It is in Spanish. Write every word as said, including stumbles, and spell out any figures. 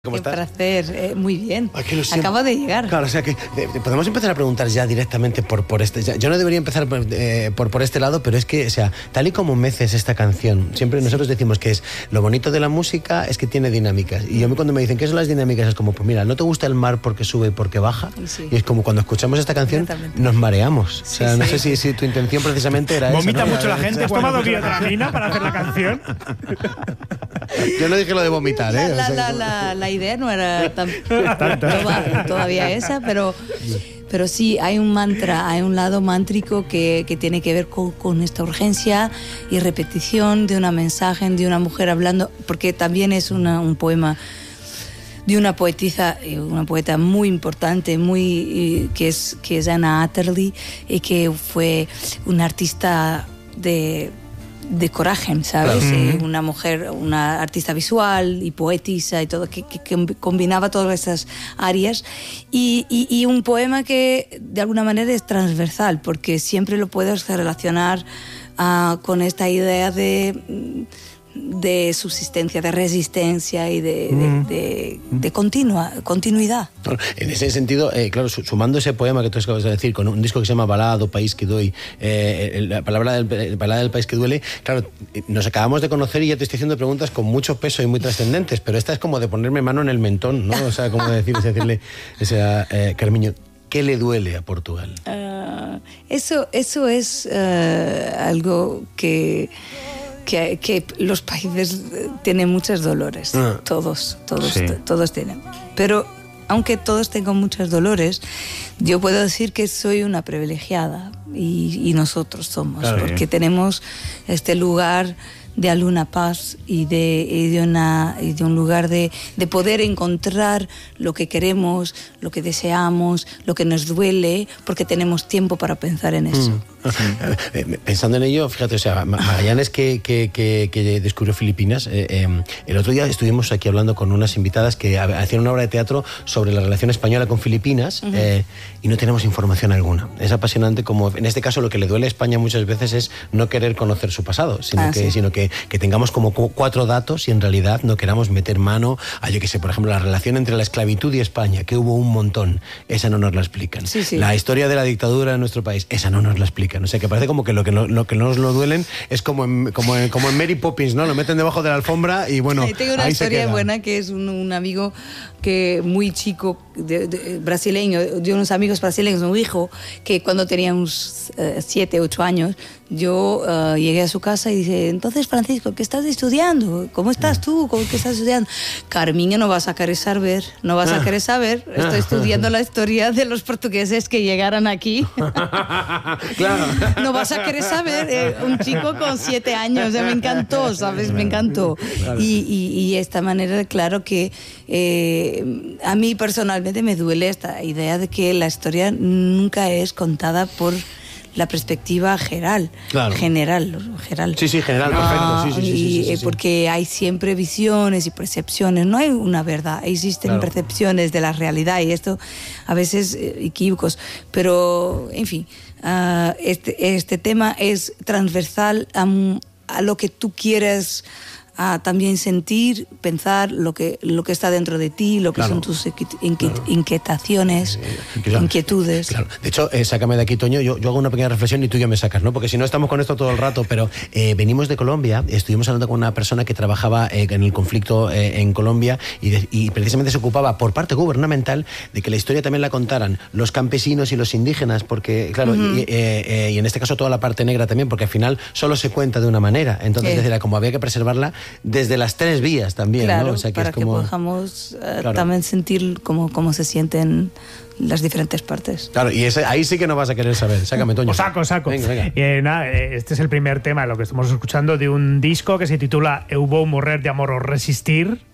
¿Cómo Qué estás? placer, eh, muy bien. Ay, qué ilusión. Acabo de llegar. Claro, o sea que eh, podemos empezar a preguntar ya directamente por, por este. Ya, yo no debería empezar por, eh, por, por este lado, pero es que, o sea, tal y como meces esta canción, siempre nosotros decimos que es lo bonito de la música es que tiene dinámicas. Y yo cuando me dicen qué son las dinámicas es como, pues mira, no te gusta el mar porque sube y porque baja. Sí. Y es como cuando escuchamos esta canción nos mareamos. O sea, Sí, no sí. sé si, si tu intención precisamente era esa. Vomita ¿no? mucho la gente. ¿Has tomado biotramina para hacer la canción? Yo no dije lo de vomitar, ¿eh? La, O sea, la, la, la idea no era tan, toda- todavía esa, pero, pero sí hay un mantra, hay un lado mántrico que, que tiene que ver con, con esta urgencia y repetición de una mensaje de una mujer hablando, porque también es una, un poema de una poetisa, una poeta muy importante, muy que es que es Anna Atterley, y que fue una artista de de coraje, ¿sabes? Claro. Eh, una mujer, una artista visual y poetisa y todo, que, que, que combinaba todas esas áreas y, y, y un poema que de alguna manera es transversal, porque siempre lo puedes relacionar uh, con esta idea de de subsistencia, de resistencia y de, mm. de, de, de continua, continuidad. En ese sentido, eh, claro, sumando ese poema que tú acabas de decir, con un disco que se llama Balada, País que doy, eh, la palabra del, Balada del País que duele, claro, nos acabamos de conocer y ya te estoy haciendo preguntas con mucho peso y muy trascendentes, pero esta es como de ponerme mano en el mentón, ¿no? O sea, como decir, es decirle, o sea, eh, Carmiño, ¿qué le duele a Portugal? Uh, eso, eso es uh, algo que... Que, que los países tienen muchos dolores, ah. todos, todos, sí. todos tienen. Pero aunque todos tengan muchos dolores, yo puedo decir que soy una privilegiada y, y nosotros somos, claro, porque sí. tenemos este lugar de alguna paz y de, y de, una, y de un lugar de, de poder encontrar lo que queremos, lo que deseamos, lo que nos duele, porque tenemos tiempo para pensar en eso. Mm. Pensando en ello, fíjate, o sea, Magallanes que, que, que, que descubrió Filipinas, eh, eh, el otro día estuvimos aquí hablando con unas invitadas que hacían una obra de teatro sobre la relación española con Filipinas, uh-huh. eh, y no tenemos información alguna. Es apasionante como, en este caso, lo que le duele a España muchas veces es no querer conocer su pasado, sino, ah, que, sí. sino que, que tengamos como cuatro datos y en realidad no queramos meter mano a, yo que sé, por ejemplo, la relación entre la esclavitud y España, que hubo un montón, esa no nos la explican. Sí, sí. La historia de la dictadura en nuestro país, esa no nos la explican. O sea, que parece como que lo que, no, lo que nos lo duelen es como en, como, en, como en Mary Poppins, ¿no? Lo meten debajo de la alfombra y bueno, sí, tengo una ahí historia se queda. buena que es un, un amigo que muy chico, de, de, brasileño, de unos amigos brasileños, un hijo que cuando tenía unos uh, siete, ocho años, yo uh, llegué a su casa y dice, entonces Francisco, ¿qué estás estudiando? ¿Cómo estás tú? ¿Cómo, ¿Qué estás estudiando? Carmiño, no vas a querer saber, no vas a querer saber, estoy estudiando la historia de los portugueses que llegaron aquí. Claro. No vas a querer saber, eh, un chico con siete años, eh, me encantó, ¿sabes? Me encantó. Y, y, y esta manera, claro que eh, a mí personalmente me duele esta idea de que la historia nunca es contada por la perspectiva general, claro. general, general. Sí, sí, general, ah, perfecto. Sí, sí, sí, y, sí, sí, sí. Porque hay siempre visiones y percepciones, no hay una verdad, existen claro. percepciones de la realidad y esto a veces eh, equívocos, pero en fin, uh, este, este tema es transversal a, a lo que tú quieres a también sentir, pensar lo que, lo que está dentro de ti, lo que claro. son tus inquiet- claro. inquietaciones, eh, inquietudes. Claro. De hecho, eh, sácame de aquí, Toño, yo, yo hago una pequeña reflexión y tú ya me sacas, ¿no? Porque si no estamos con esto todo el rato, pero eh, venimos de Colombia, estuvimos hablando con una persona que trabajaba eh, en el conflicto eh, en Colombia y, de, y precisamente se ocupaba por parte gubernamental de que la historia también la contaran los campesinos y los indígenas, porque, claro, uh-huh. y, eh, eh, y en este caso toda la parte negra también, porque al final solo se cuenta de una manera, entonces eh. era como había que preservarla desde las tres vías también, claro, ¿no? O sea, que para es como... que podamos uh, claro. también sentir cómo, cómo se sienten las diferentes partes. Claro, y ese, ahí sí que no vas a querer saber. Sácame, Toño. O saco, saco. Venga, venga. Eh, nada, este es el primer tema, lo que estamos escuchando, de un disco que se titula Eu vou morrer de amor o resistir.